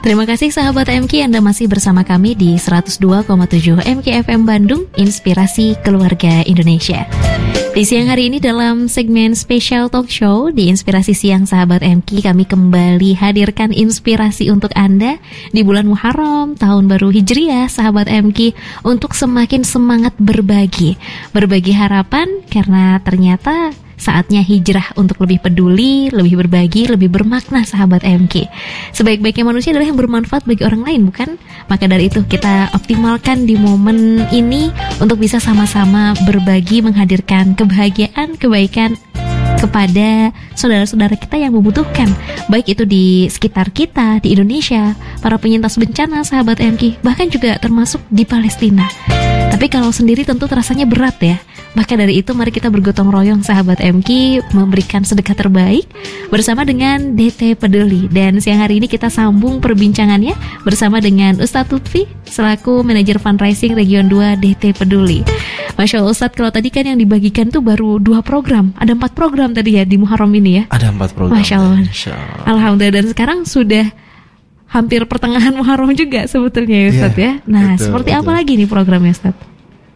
Terima kasih sahabat MK, Anda masih bersama kami di 102,7 MK FM Bandung, Inspirasi Keluarga Indonesia. Di siang hari ini dalam segmen spesial talk show di Inspirasi Siang Sahabat MK, kami kembali hadirkan inspirasi untuk Anda di bulan Muharram, tahun baru Hijriah sahabat MK, untuk semakin semangat berbagi harapan, karena ternyata saatnya hijrah untuk lebih peduli, lebih berbagi, lebih bermakna sahabat MK. Sebaik-baiknya manusia adalah yang bermanfaat bagi orang lain, bukan? Maka dari itu kita optimalkan di momen ini untuk bisa sama-sama berbagi, menghadirkan kebahagiaan, kebaikan kepada saudara-saudara kita yang membutuhkan, baik itu di sekitar kita, di Indonesia, para penyintas bencana sahabat MK, bahkan juga termasuk di Palestina. Tapi kalau sendiri tentu terasanya berat ya. Maka dari itu mari kita bergotong royong sahabat MK, memberikan sedekah terbaik bersama dengan DT Peduli. Dan siang hari ini kita sambung perbincangannya bersama dengan Ustadz Lutfi selaku manajer fundraising Region 2 DT Peduli. Masya Allah Ustadz, kalau tadi kan yang dibagikan tuh baru 2 program, ada 4 program tadi ya di Muharram ini ya. Ada 4 program. Masya Allah. Alhamdulillah, dan sekarang sudah hampir pertengahan Muharram juga sebetulnya ya Ustadz ya. Nah, seperti apa lagi nih programnya Ustadz?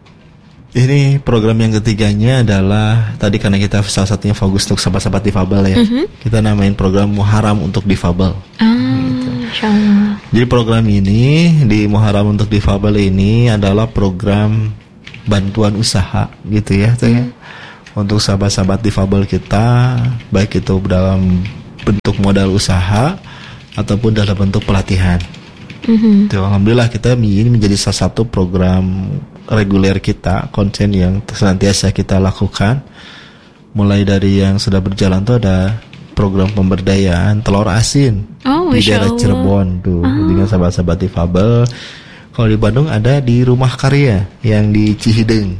Ini program yang ketiganya adalah, tadi karena kita salah satunya fokus untuk sahabat-sahabat difabel ya, kita namain program Muharram untuk difabel. Gitu. Insyaallah. Jadi program ini di Muharram untuk difabel ini adalah program bantuan usaha gitu ya, untuk sahabat-sahabat difabel kita, baik itu dalam bentuk modal usaha ataupun dalam bentuk pelatihan. Alhamdulillah kita ini menjadi salah satu program reguler kita, konten yang senantiasa kita lakukan. Mulai dari yang sudah berjalan tuh ada program pemberdayaan telur asin di daerah Cirebon tuh dengan sahabat-sahabat difabel. Kalau di Bandung ada di Rumah Karya yang di Cihideng.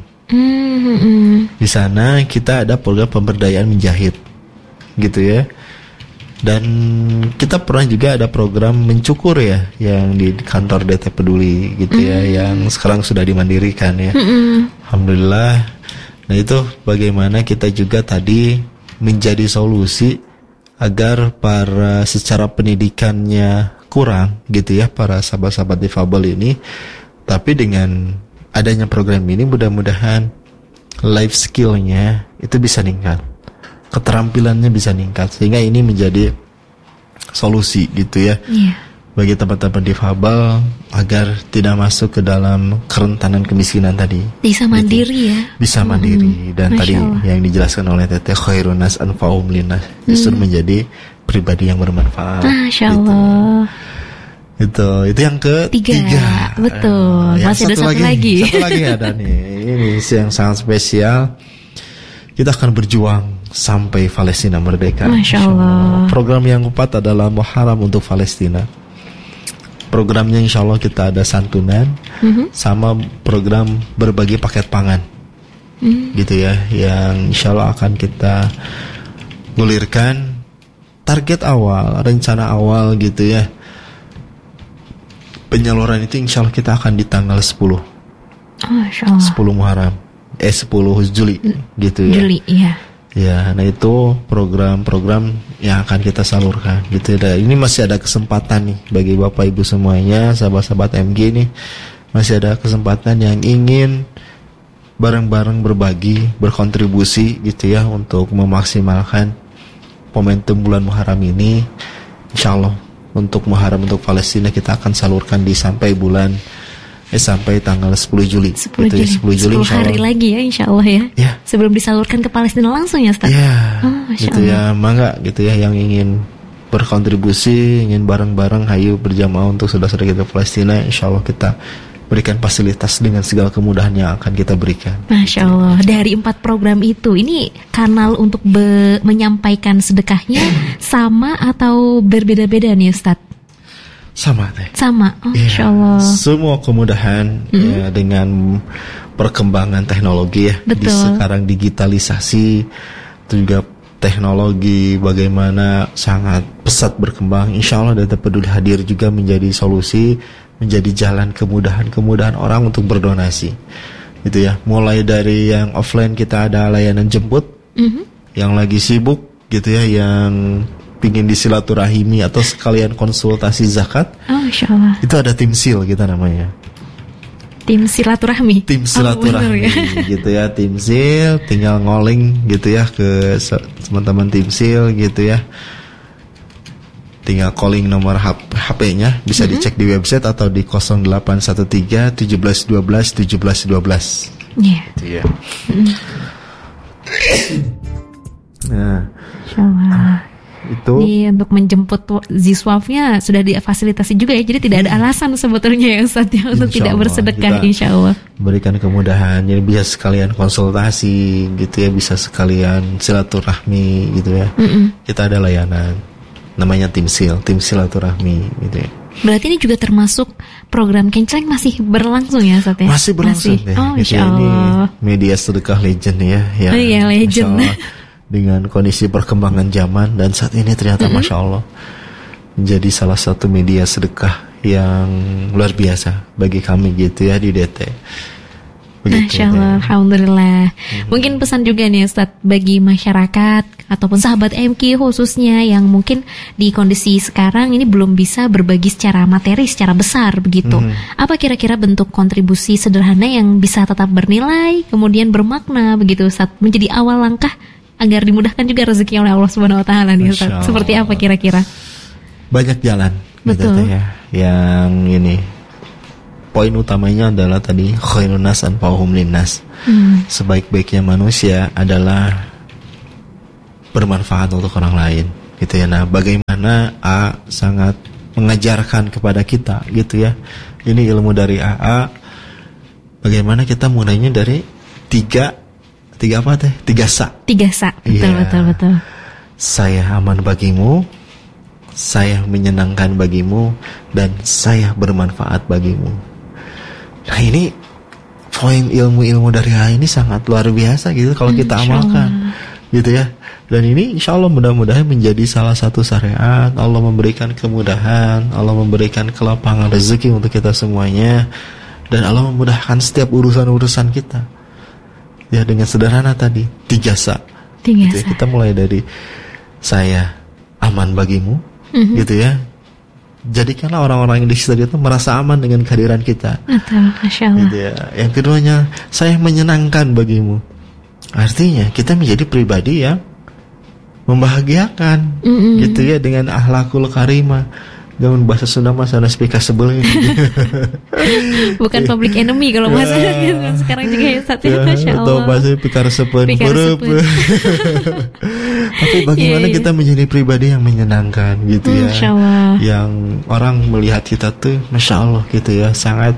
Di sana kita ada program pemberdayaan menjahit, gitu ya. Dan kita pernah juga ada program mencukur ya, yang di kantor DT Peduli gitu ya, yang sekarang sudah dimandirikan ya. Alhamdulillah. Nah itu bagaimana kita juga tadi menjadi solusi agar para secara pendidikannya kurang gitu ya, para sahabat-sahabat difabel ini. Tapi dengan adanya program ini mudah-mudahan life skillnya itu bisa meningkat, keterampilannya bisa meningkat, sehingga ini menjadi solusi gitu ya, bagi teman-teman difabel agar tidak masuk ke dalam kerentanan kemiskinan tadi. Bisa mandiri ya. Bisa mandiri. Dan Masya tadi Allah, yang dijelaskan oleh Teteh, khairun nas anfa'uhum linnas, justru menjadi pribadi yang bermanfaat. Masya Allah. Itu yang ketiga. Betul. Masih ada satu lagi. Satu lagi ada nih. Ini yang sangat spesial. Kita akan berjuang sampai Palestina merdeka. Masya Allah. Program yang keempat adalah Muharram untuk Palestina. Programnya insya Allah kita ada santunan, sama program berbagi paket pangan, gitu ya, yang insya Allah akan kita gulirkan. Target awal, rencana awal gitu ya, penyaluran itu insya Allah kita akan di tanggal 10 Muharram 10 Juli gitu ya. Juli, iya. Ya, nah itu program-program yang akan kita salurkan gitu ya. Ini masih ada kesempatan nih bagi Bapak Ibu semuanya, sahabat-sahabat MG nih, masih ada kesempatan yang ingin bareng-bareng berbagi, berkontribusi gitu ya, untuk memaksimalkan momentum bulan Muharram ini. Insyaallah untuk Muharram untuk Palestina kita akan salurkan di sampai tanggal 10 Juli. 10 Juli 10 hari lagi ya insyaallah ya. Sebelum disalurkan ke Palestina langsung ya Ustaz. Gitu ya, mangga gitu ya, yang ingin berkontribusi, ingin bareng-bareng hayu berjamaah untuk saudara-saudara kita Palestina, insyaallah kita berikan fasilitas dengan segala kemudahan yang akan kita berikan. Masya Allah. Dari 4 program itu, ini kanal untuk menyampaikan sedekahnya sama atau berbeda-beda nih Ustaz? Sama deh. Sama, Masya Allah. Semua kemudahan ya, dengan perkembangan teknologi ya. Sekarang digitalisasi, itu juga teknologi bagaimana sangat pesat berkembang. Insya Allah DT Peduli hadir juga menjadi solusi, menjadi jalan kemudahan orang untuk berdonasi. Gitu ya. Mulai dari yang offline kita ada layanan jemput, yang lagi sibuk gitu ya, yang pingin disilaturahimi atau sekalian konsultasi zakat, Masya Allah. itu ada tim sil kita namanya. Tim silaturahmi. Tim silaturahmi gitu ya, tim sil, tinggal ngoling gitu ya ke teman-teman tim sil gitu ya. Tinggal calling nomor HP-nya, bisa dicek di website atau di 0813 17 12 17 12. Iya. Gitu ya. Nah, Insyaallah. itu Ini untuk menjemput ziswafnya sudah difasilitasi juga ya. Jadi tidak ada alasan sebetulnya ya Ustaz ya untuk tidak Insyaallah, bersedekah, kita insyaallah. berikan kemudahan. Jadi bisa sekalian konsultasi gitu ya, bisa sekalian silaturahmi gitu ya. Kita ada layanan namanya tim silaturahmi gitu ya. Berarti ini juga termasuk program Kenceleng masih berlangsung ya Ustaz ya? Masih berlangsung ya. Oh, Gitu ya. Ini insyaallah. media sedekah legend ya. Oh iya, legend. Masya Allah, dengan kondisi perkembangan zaman dan saat ini ternyata Masya Allah menjadi salah satu media sedekah yang luar biasa bagi kami gitu ya di DT. Begitu, Masya Allah, ya. alhamdulillah. Mungkin pesan juga nih Ustaz bagi masyarakat ataupun sahabat MQ khususnya yang mungkin di kondisi sekarang ini belum bisa berbagi secara materi, secara besar begitu. Apa kira-kira bentuk kontribusi sederhana yang bisa tetap bernilai, kemudian bermakna begitu Ustaz, menjadi awal langkah agar dimudahkan juga rezeki oleh Allah Subhanahu wa taala nih Ustaz. Masya Seperti Allah. apa kira-kira? Banyak jalan Betul. gitu ya. Yang ini poin utamanya adalah tadi khairun nas anfa'uhum linnas. Sebaik-baiknya manusia adalah bermanfaat untuk orang lain gitu ya. Nah, bagaimana A sangat mengajarkan kepada kita gitu ya. Ini ilmu dari AA. Bagaimana kita mulainya dari tiga apa teh? 3 sa. 3 sa. Betul, Iya. betul. Saya aman bagimu, saya menyenangkan bagimu, dan saya bermanfaat bagimu. Nah, ini poin ilmu-ilmu dari A ini sangat luar biasa gitu kalau kita amalkan gitu ya. Dan ini insya Allah mudah-mudahan menjadi salah satu syariat. Allah memberikan kemudahan, Allah memberikan kelapangan rezeki untuk kita semuanya, dan Allah memudahkan setiap urusan-urusan kita. Ya, dengan sederhana tadi 3 sa. 3 Gitu ya. sa. Kita mulai dari saya aman bagimu, gitu ya. Jadikanlah orang-orang yang di sekitar itu merasa aman dengan kehadiran kita. Betul, Masya Allah. Gitu ya. Yang keduanya, saya menyenangkan bagimu. Artinya kita menjadi pribadi yang membahagiakan, gitu ya, dengan akhlakul karimah. Jangan bahasa Sunda mas ada speaker sebelum ini. Bukan public enemy kalau bahasa sekarang juga ya Ustaz ya, Masya Allah. Atau bahasa pikar sepen. Tapi bagaimana kita menjadi pribadi yang menyenangkan gitu ya. Masya Allah. Yang orang melihat kita tuh Masya Allah gitu ya, sangat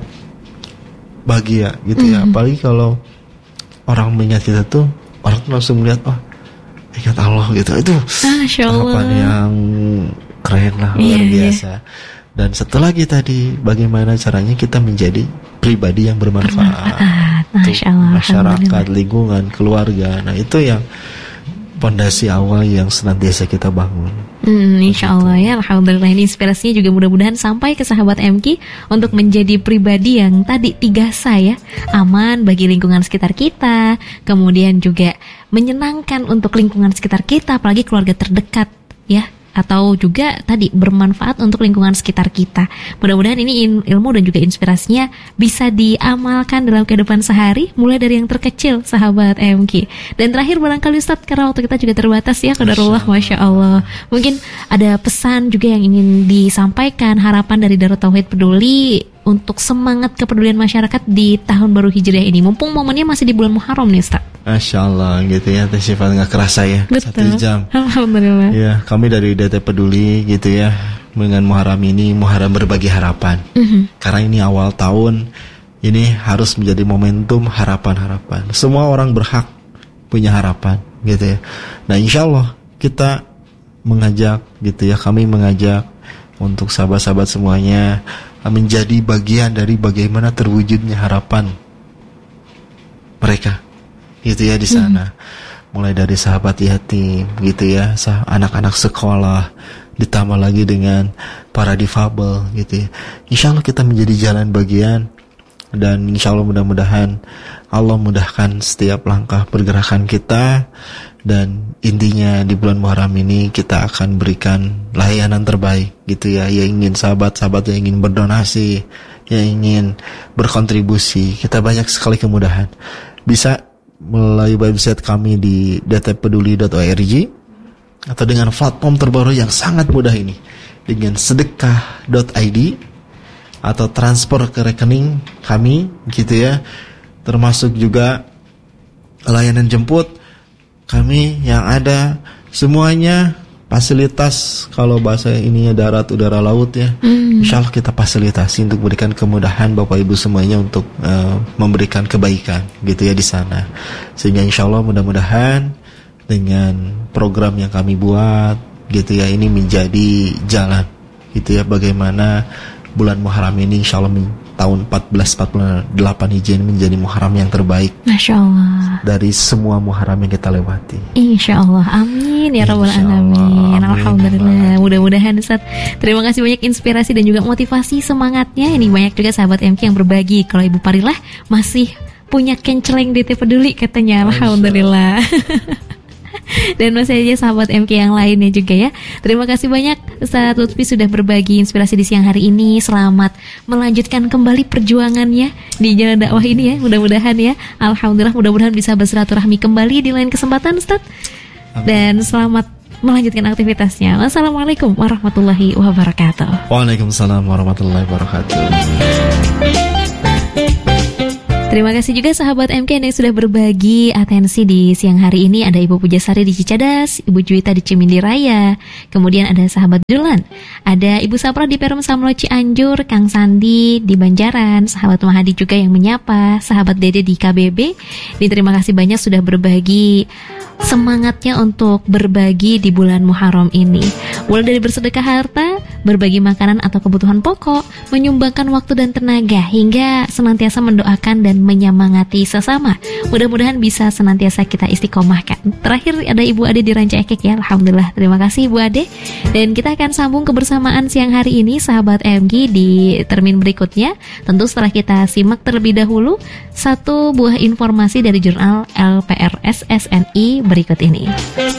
bahagia gitu ya. Apalagi kalau orang melihat kita tuh, orang tuh langsung melihat, oh ingat Allah gitu. Itu Masya Allah. harapan yang keren lah, luar biasa. Dan setelah kita bagaimana caranya kita menjadi pribadi yang bermanfaat untuk Masya Allah, masyarakat, lingkungan, keluarga. Nah, itu yang pondasi awal yang senantiasa kita bangun. Insya Allah ya, alhamdulillah. Ini inspirasinya juga mudah-mudahan sampai ke sahabat MQ untuk menjadi pribadi yang tadi 3 sa ya, aman bagi lingkungan sekitar kita, kemudian juga menyenangkan untuk lingkungan sekitar kita, apalagi keluarga terdekat ya, atau juga tadi bermanfaat untuk lingkungan sekitar kita. Mudah-mudahan ini ilmu dan juga inspirasinya bisa diamalkan dalam kehidupan sehari, mulai dari yang terkecil sahabat MQ. Dan terakhir barangkali Ustadz, karena waktu kita juga terbatas ya, qadarullah, Masya Allah, mungkin ada pesan juga yang ingin disampaikan, harapan dari Darut Tauhid Peduli untuk semangat kepedulian masyarakat di tahun baru Hijriah ini, mumpung momennya masih di bulan Muharram nih Ustaz. Masya Allah gitu ya, sifat gak kerasa ya. Betul. 1 jam. Alhamdulillah. Ya, kami dari DT Peduli gitu ya, dengan Muharram ini, Muharram berbagi harapan. Karena ini awal tahun, ini harus menjadi momentum harapan-harapan. Semua orang berhak punya harapan gitu ya. Nah, insya Allah kita mengajak gitu ya, kami mengajak untuk sahabat-sahabat semuanya menjadi bagian dari bagaimana terwujudnya harapan mereka gitu ya di sana. Mulai dari sahabat yatim gitu ya, anak-anak sekolah, ditambah lagi dengan para difabel gitu ya. Insya Allah kita menjadi jalan bagian, dan insya Allah mudah-mudahan Allah mudahkan setiap langkah pergerakan kita, Dan intinya di bulan Muharram ini kita akan berikan layanan terbaik gitu ya. Yang ingin sahabat-sahabat yang ingin berdonasi, yang ingin berkontribusi, kita banyak sekali kemudahan. Bisa melalui website kami di dtpeduli.org atau dengan platform terbaru yang sangat mudah ini dengan sedekah.id atau transfer ke rekening kami gitu ya. Termasuk juga layanan jemput kami yang ada, semuanya fasilitas, kalau bahasa ininya darat, udara, laut ya. Insya Allah kita fasilitasi untuk berikan kemudahan Bapak Ibu semuanya untuk memberikan kebaikan gitu ya di sana. Sehingga insya Allah mudah-mudahan dengan program yang kami buat gitu ya, ini menjadi jalan gitu ya, bagaimana bulan Muharram ini insya Allah tahun 1448 Hijriah menjadi Muharram yang terbaik. Masya Allah. Dari semua Muharram yang kita lewati. Insya Allah, amin ya Rabbal Alamin. Alhamdulillah. Mudah-mudahan Ustaz, terima kasih banyak inspirasi dan juga motivasi semangatnya. Ini banyak juga sahabat MK yang berbagi. Kalau Ibu Parilah masih punya kenceleng DT Peduli katanya. Alhamdulillah. Dan masih aja sahabat MK yang lainnya juga ya. Terima kasih banyak Ustaz Lutfi sudah berbagi inspirasi di siang hari ini. Selamat melanjutkan kembali perjuangannya di jalan dakwah ini ya. Mudah-mudahan ya, alhamdulillah, mudah-mudahan bisa bersilaturahmi kembali di lain kesempatan Ustaz. Dan selamat melanjutkan aktivitasnya. Wassalamualaikum warahmatullahi wabarakatuh. Waalaikumsalam warahmatullahi wabarakatuh. Terima kasih juga sahabat MK yang sudah berbagi atensi di siang hari ini. Ada Ibu Pujasari di Cicadas, Ibu Juwita di Cimindi Raya, kemudian ada sahabat Julan, ada Ibu Sapra di Perum Samlo Cianjur, Kang Sandi di Banjaran, sahabat Mahadi juga yang menyapa, sahabat Dede di KBB. Terima kasih banyak sudah berbagi semangatnya untuk berbagi di bulan Muharram ini. Mulai dari bersedekah harta, berbagi makanan atau kebutuhan pokok, menyumbangkan waktu dan tenaga, hingga senantiasa mendoakan dan menyemangati sesama. Mudah-mudahan bisa senantiasa kita istiqomahkan. Terakhir ada Ibu Ade di Ranca Ekek ya. Alhamdulillah, terima kasih Ibu Ade. Dan kita akan sambung kebersamaan siang hari ini sahabat MG di termin berikutnya. Tentu setelah kita simak terlebih dahulu satu buah informasi dari jurnal LPRS SNI berikut ini.